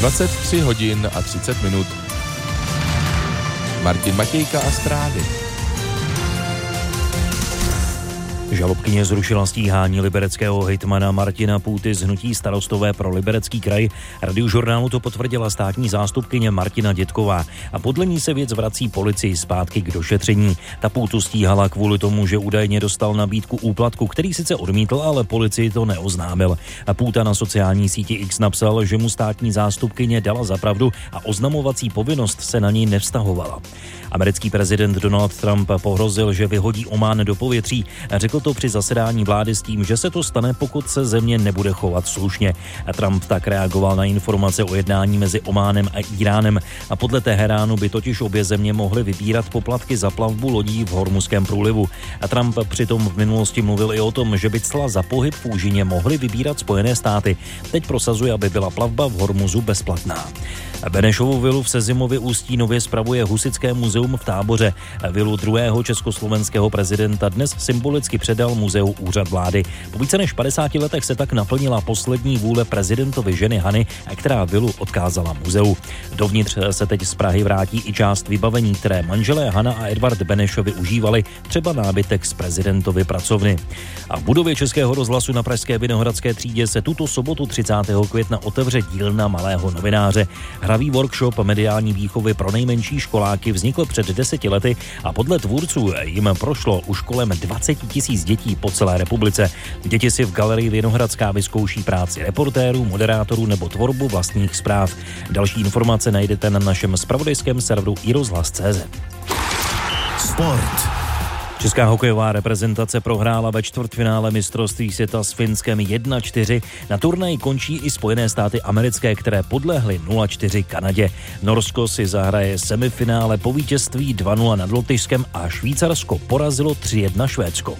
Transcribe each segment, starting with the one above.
23 hodin a 30 minut. Martin Matějka a zprávy. Žalobkyně zrušila stíhání libereckého hejtmana Martina Půty z hnutí Starostové pro Liberecký kraj. Radiožurnálu to potvrdila státní zástupkyně Martina Dětková a podle ní se věc vrací policii zpátky k došetření. Ta Půtu stíhala kvůli tomu, že údajně dostal nabídku úplatku, který sice odmítl, ale policii to neoznámil. A Půta na sociální síti X napsal, že mu státní zástupkyně dala za pravdu a oznamovací povinnost se na něj nevztahovala. Americký prezident Donald Trump pohrozil, že vyhodí Omán do povětří. Řekl to při zasedání vlády s tím, že se to stane, pokud se země nebude chovat slušně. A Trump tak reagoval na informace o jednání mezi Ománem a Íránem. A podle Teheránu by totiž obě země mohly vybírat poplatky za plavbu lodí v Hormuzském průlivu. A Trump přitom v minulosti mluvil i o tom, že by cla za pohyb v úžině mohly vybírat Spojené státy. Teď prosazuje, aby byla plavba v Hormuzu bezplatná. Benešovu vilu v Sezimově Ústí nově spravuje Husitské muzeum v Táboře. Vilu druhého československého prezidenta dnes symbolicky předal muzeu Úřad vlády. Po více než 50 letech se tak naplnila poslední vůle prezidentovy ženy Hany, která vilu odkázala muzeu. Dovnitř se teď z Prahy vrátí i část vybavení, které manželé Hana a Edvard Benešovi užívali, třeba nábytek z prezidentovy pracovny. A v budově Českého rozhlasu na pražské Vinohradské třídě se tuto sobotu 30. května otevře dílna malého novináře. Hravý workshop mediální výchovy pro nejmenší školáky vznikl před 10 lety a podle tvůrců jim prošlo už kolem 20 000 dětí po celé republice. Děti si v galerii Vinohradská vyzkouší práci reportérů, moderátorů nebo tvorbu vlastních zpráv. Další informace najdete na našem zpravodajském serveru iRozhlas.cz. Sport. Česká hokejová reprezentace prohrála ve čtvrtfinále mistrovství světa s Finskem 1-4. Na turnaji končí i Spojené státy americké, které podlehly 0-4 Kanadě. Norsko si zahraje semifinále po vítězství 2-0 nad Lotyšskem a Švýcarsko porazilo 3-1 Švédsko.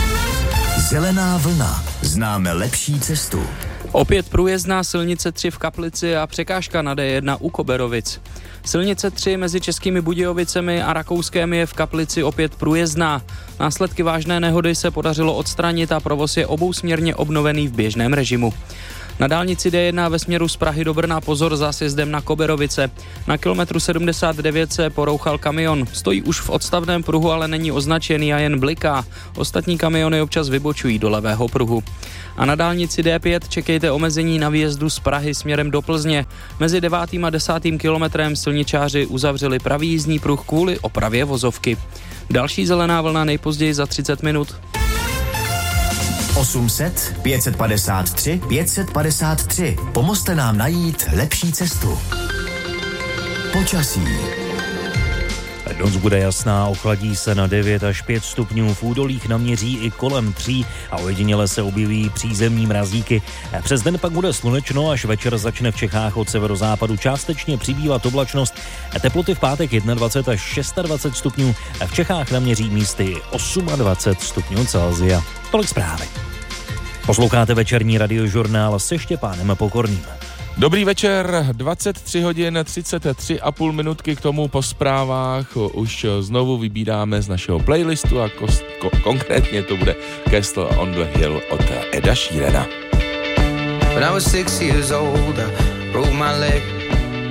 Zelená vlna. Známe lepší cestu. Opět průjezdná silnice 3 v Kaplici a překážka na D1 u Koberovic. Silnice 3 mezi Českými Budějovicemi a Rakouskem je v Kaplici opět průjezdná. Následky vážné nehody se podařilo odstranit a provoz je obousměrně obnovený v běžném režimu. Na dálnici D1 ve směru z Prahy do Brna pozor za sjezdem na Koberovice. Na kilometru 79 se porouchal kamion. Stojí už v odstavném pruhu, ale není označený a jen bliká. Ostatní kamiony občas vybočují do levého pruhu. A na dálnici D5 čekejte omezení na výjezdu z Prahy směrem do Plzně. Mezi 9. a 10. kilometrem silničáři uzavřeli pravý jízdní pruh kvůli opravě vozovky. Další zelená vlna nejpozději za 30 minut. 800 553 553. Pomozte nám najít lepší cestu. Počasí. Noc bude jasná, ochladí se na 9 až 5 stupňů, v údolích naměří i kolem 3 a ojediněle se objeví přízemní mrazíky. Přes den pak bude slunečno, až večer začne v Čechách od severozápadu částečně přibývat oblačnost. Teploty v pátek 21 až 26 stupňů, v Čechách naměří místy 28 stupňů Celsia. Tolik zprávy. Posloucháte večerní radiožurnál se Štěpánem Pokorným. Dobrý večer, 23 hodin 33,5 minutky k tomu po zprávách už znovu vybíráme z našeho playlistu a konkrétně to bude Castle on the Hill od Eda Sheerana. When I was 6 years old, I broke my leg.